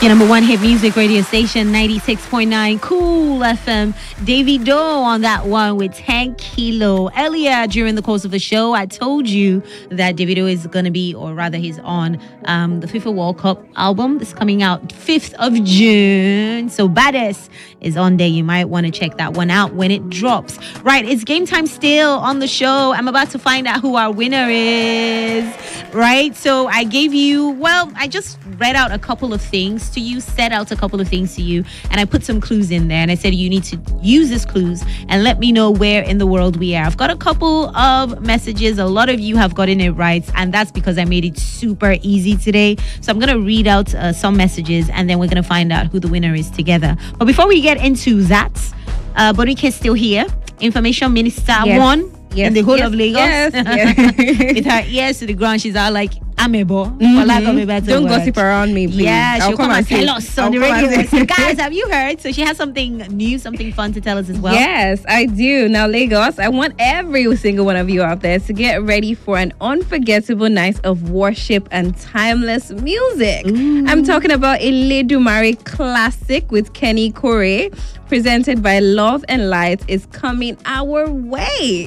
Your number one hit music radio station, 96.9 Cool FM. Davido on that one with 10 Kilo. Earlier during the course of the show, I told you that Davido is going to be, or rather he's on the FIFA World Cup album. This coming out 5th of June. So Baddest is on there. You might want to check that one out when it drops. Right, it's game time still on the show. I'm about to find out who our winner is. Right, so I gave you, I just read out a couple of things to you, set out a couple of things to you, and I put some clues in there, and I said you need to use these clues and let me know where in the world we are. I've got a couple of messages. A lot of you have gotten it right, and that's because I made it super easy today. So I'm going to read out some messages, and then we're going to find out who the winner is together. But before we get into that, Bonike is still here. Information Minister one in the whole of Lagos. With her ears to the ground, she's all like, Amebo. Don't gossip around me, please. Yeah, she'll come and tell us on the radio. So guys, have you heard? So she has something new, something fun to tell us as well. Yes, I do. Now, Lagos, I want every single one of you out there to get ready for an unforgettable night of worship and timeless music. Ooh. I'm talking about a Ledumare classic with Kenny Kore, presented by Love and Light, is coming our way.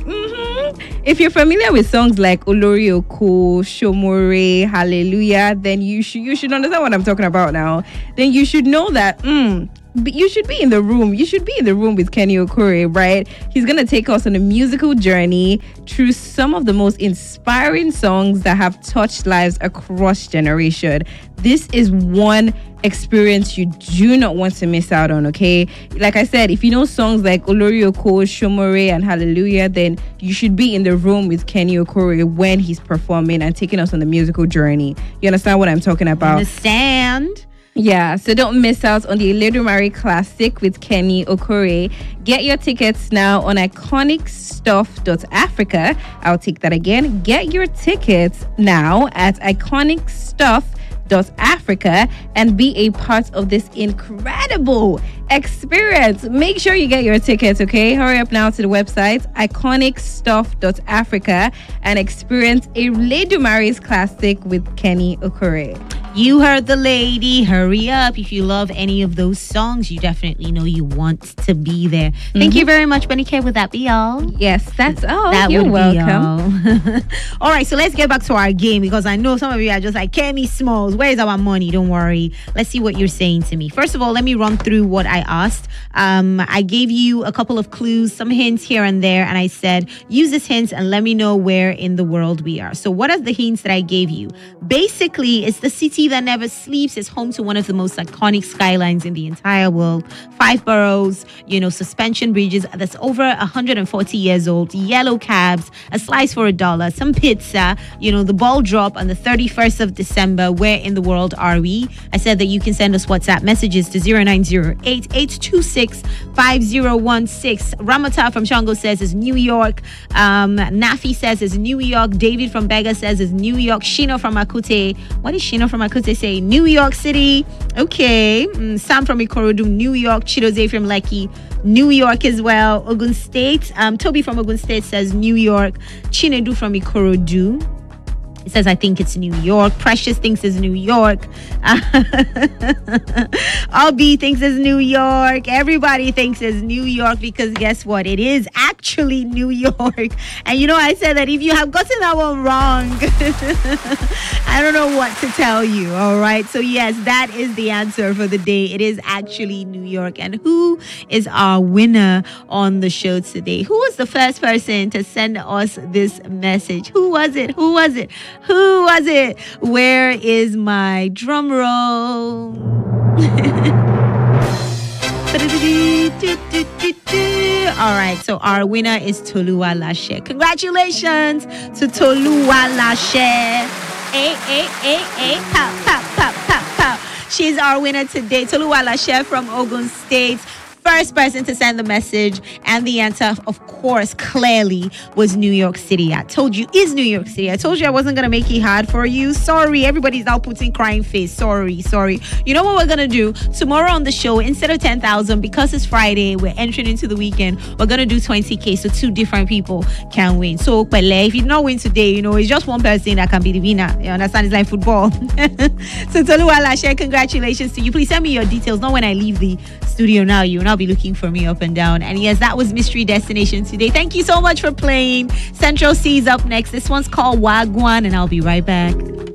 If you're familiar with songs like Olori Oko, Shomore, Hallelujah, then you should understand what I'm talking about now. Then you should know that you should be in the room. You should be in the room with Kenny Okore, right? He's going to take us on a musical journey through some of the most inspiring songs that have touched lives across generation. This is one experience you do not want to miss out on, okay? Like I said, if you know songs like Olori Oko, Shomore, and Hallelujah, then you should be in the room with Kenny Okore when he's performing and taking us on the musical journey. You understand what I'm talking about? Understand? Yeah, so don't miss out on the Ledumare Classic with Kenny Okore. Get your tickets now on iconicstuff.africa. I'll take that again. Get your tickets now at iconicstuff.africa and be a part of this incredible experience. Make sure you get your tickets, okay? Hurry up now to the website iconicstuff.africa and experience a Ledumare's Classic with Kenny Okore. You heard the lady. Hurry up. If you love any of those songs, you definitely know you want to be there. Thank you very much, Bonike. Would that be all? Yes, that's all. You're welcome. Be all. All right, so let's get back to our game, because I know some of you are just like, Kemi Smalls, where is our money? Don't worry. Let's see what you're saying to me. First of all, let me run through what I asked. I gave you a couple of clues, some hints here and there, and I said, use these hints and let me know where in the world we are. So what are the hints that I gave you? Basically, it's the city that never sleeps. Is home to one of the most iconic skylines in the entire world. 5 boroughs, suspension bridges that's over 140 years old, yellow cabs, a slice for $1, some pizza, the ball drop on the 31st of December. Where in the world are we? I said that you can send us WhatsApp messages to 0908-826-5016. Ramata from Shango says it's New York. Nafi says it's New York. David from Bega says it's New York. Shino from Akute. What is Shino from Akute say? New York City. Okay. Sam from Ikorodu, New York. Chidoze from Lekki, New York as well. Ogun State. Toby from Ogun State says New York. Chinedu from Ikorodu. It says, I think it's New York. Precious thinks it's New York. Albi thinks it's New York. Everybody thinks it's New York, because guess what? It is actually New York. And I said that if you have gotten that one wrong, I don't know what to tell you. All right. So yes, that is the answer for the day. It is actually New York. And who is our winner on the show today? Who was the first person to send us this message? Who was it? Who was it? Who was it? Where is my drum roll? All right, so our winner is Toluwa Lashe. Congratulations to Toluwa Lashe. Pow, pow, pow, pow, pow. She's our winner today. Toluwa Lashe from Ogun State. first person to send the message, and the answer, of course, clearly was New York City. I told you, is New York City. I told you I wasn't going to make it hard for you. Sorry, everybody's now putting crying face. Sorry. You know what we're going to do? Tomorrow on the show, instead of 10,000, because it's Friday, we're entering into the weekend, we're going to do 20K, so 2 different people can win. So, if you don't win today, it's just one person that can be the winner. You understand? It's like football. So, Toluwalashe, congratulations to you. Please send me your details. Not when I leave the studio now. You will not be looking for me up and down. And yes, that was Mystery Destination today. Thank you so much for playing. Central C is up next. This one's called Wagwan, and I'll be right back.